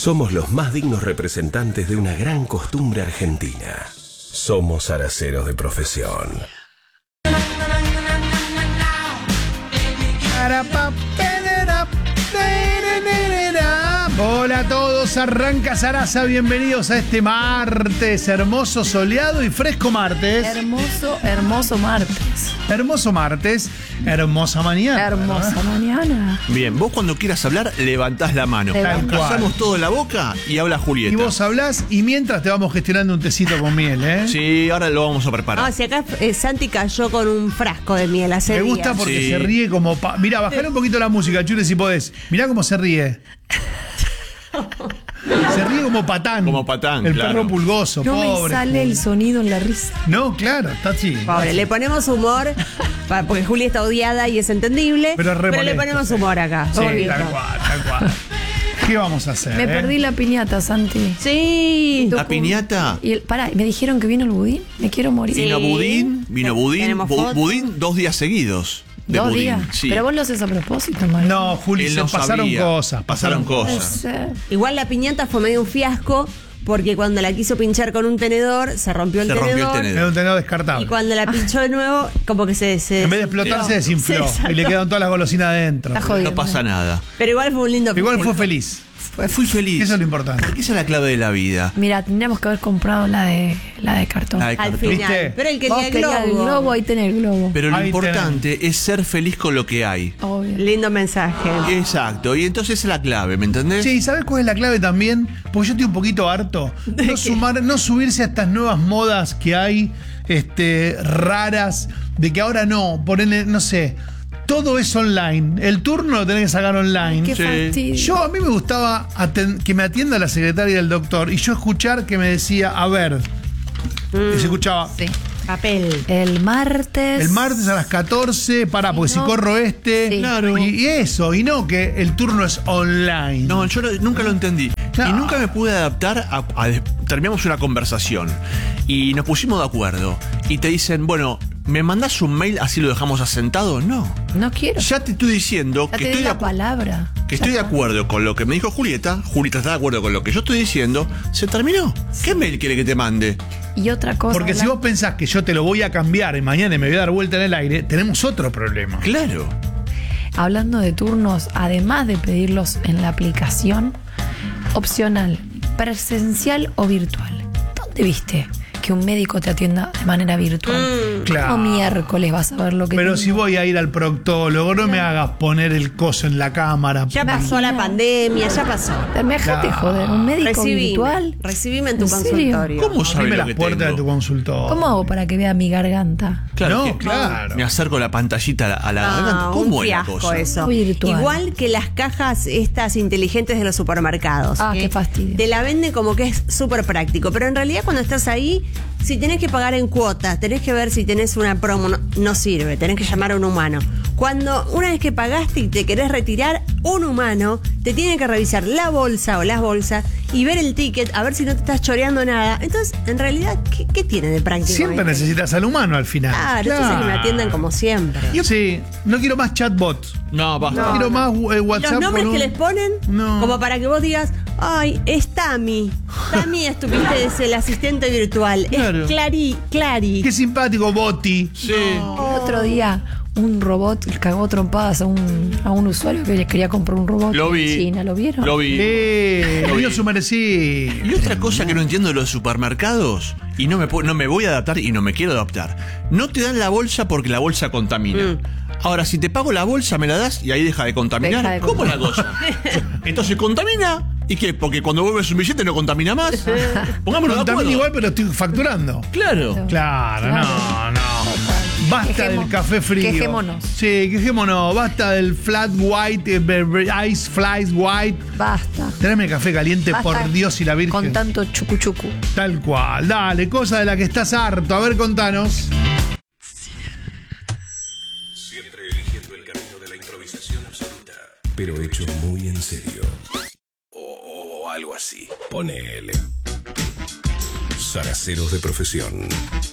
Somos los más dignos representantes de una gran costumbre argentina. Somos araceros de profesión. Hola a todos, arranca Sarasa, bienvenidos a este martes, hermoso, soleado y fresco martes. Hermoso martes. Hermoso martes, hermosa mañana. Hermosa mañana. Bien, vos cuando quieras hablar, levantás la mano. Pasamos todo en la boca y habla Julieta. Y vos hablás y mientras te vamos gestionando un tecito con miel, ¿eh? Sí, ahora lo vamos a preparar. No, si acá Santi cayó con un frasco de miel hace Me gusta días. porque Sí. se ríe como... Mirá, bajale un poquito la música, Chule, si podés. Mirá cómo se ríe. Se ríe como Patán. Como Patán, El claro. perro pulgoso, No pobre. me sale el sonido en la risa. No, claro, está así. Pobre, le ponemos humor, porque Juli está odiada y es entendible, Pero re le molesto, ponemos humor acá. Sí, Obvio. tal cual. ¿Qué vamos a hacer? Me perdí la piñata, Santi. Sí. La piñata. Y pará, me dijeron que vino el budín. Me quiero morir. Sí. Vino budín, Tenemos fotos. budín 2 días seguidos. De 2 budín. días. Sí. Pero vos lo haces a propósito, Mario. No, Juli, Él se no pasaron sabía. cosas. Pasaron No cosas. sé. Igual la piñata fue medio un fiasco, porque cuando la quiso pinchar con un tenedor, se rompió el tenedor. Era un tenedor descartable. Y cuando la pinchó de nuevo, como que se En vez de explotar, se desinfló. Se Y le quedaron todas las golosinas adentro. Está jodido. No pasa nada. Pero igual fue un lindo. Igual fue feliz. Fui feliz. Eso es lo importante. Porque esa es la clave de la vida. Mira, tendríamos que haber comprado la de cartón. La de Al cartón. final. ¿Viste? Pero el que Vos quería querías el globo, ahí tenés el globo. Pero lo Ahí importante es ser feliz con lo que hay. Obvio. Lindo mensaje. Exacto. Y entonces es la clave, ¿me entendés? Sí, ¿sabes cuál es la clave también? Porque yo estoy un poquito harto. No subirse a estas nuevas modas que hay, raras, de que ahora no, ponele, no sé, todo es online. El turno lo tenés que sacar online. Qué Sí. fastidio. A mí me gustaba que me atienda la secretaria del doctor y yo escuchar que me decía, a ver, y se escuchaba, Sí. Papel. El martes. el martes a las 14, porque si no, corro sí. Claro. y eso, y no que el turno es online. No, yo nunca lo entendí. No. Y nunca me pude adaptar terminamos una conversación y nos pusimos de acuerdo. Y te dicen, bueno, ¿me mandás un mail así lo dejamos asentado? No. No quiero. Ya te estoy diciendo Ya que te di estoy, la palabra. que estoy de acuerdo con lo que me dijo Julieta. Julieta está de acuerdo con lo que yo estoy diciendo. Se terminó. ¿Qué mail quiere que te mande? Y otra cosa. Porque si vos pensás que yo te lo voy a cambiar y mañana me voy a dar vuelta en el aire, tenemos otro problema. Claro. Hablando de turnos, además de pedirlos en la aplicación, opcional, presencial o virtual. ¿Dónde viste que un médico te atienda de manera virtual? Claro. ¿Cómo miércoles vas a ver lo que Pero tengo? si voy a ir al proctólogo, no me hagas poner el coso en la cámara. Ya pasó la pandemia, ya pasó. Me dejaste Claro. joder, un médico virtual. Recibime en tu ¿En serio? consultorio. ¿Cómo sabes Abrime lo las que puertas de tengo? tu consultorio. ¿Cómo hago para que vea mi garganta? Claro, No, que claro. me acerco la pantallita a la garganta. No, ¿Cómo un es la fiasco cosa? eso. Virtual. Igual que las cajas estas inteligentes de los supermercados. Ah, que qué fastidio. Te la venden como que es súper práctico, pero en realidad cuando estás ahí, si tenés que pagar en cuotas, tenés que ver si tenés una promo, no sirve, tenés que llamar a un humano. Cuando una vez que pagaste y te querés retirar, un humano te tiene que revisar la bolsa o las bolsas y ver el ticket, a ver si no te estás choreando nada. Entonces, en realidad, ¿qué tiene de práctico? Siempre esto? necesitas al humano al final. Claro, entonces que me atiendan como siempre. Sí, no quiero más chatbots. No, basta. No quiero más WhatsApp. Los nombres con que un- les ponen, No. como para que vos digas, ay, es Tami. Tami es tu es el asistente virtual. Claro. Es Clary. Qué simpático, Boti. Sí. Otro día, un robot cagó trompadas a un usuario que quería comprar un robot Lo vi. en China. ¿Lo vieron? Lo vi. Le dio su merecido. Y otra cosa que no entiendo de los supermercados, y no me voy a adaptar y no me quiero adaptar, no te dan la bolsa porque la bolsa contamina. Ahora, si te pago la bolsa, me la das y ahí deja de contaminar. Deja de ¿Cómo es la cosa? Entonces, ¿contamina? ¿Y qué? ¿Porque cuando vuelves un billete no contamina más? Pongámonos de También acuerdo. igual, pero estoy facturando. Claro. Claro, no. Basta del café frío. Quejémonos. Sí, quejémonos. Basta del flat white, ice flies white. Basta. Tráeme café caliente, Basta por Dios y la Virgen. Con tanto chucu. Tal cual. Dale, cosa de la que estás harto. A ver, contanos. Siempre eligiendo el camino de la improvisación absoluta, pero hecho muy en serio. O algo así. Ponele. Zaraceros de profesión.